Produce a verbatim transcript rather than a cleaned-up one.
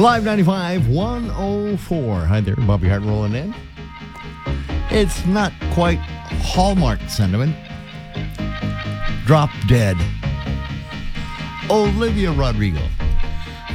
Live ninety-five, one oh four. Hi there, Bobby Hart rolling in. It's not quite Hallmark sentiment. Drop Dead. Olivia Rodrigo.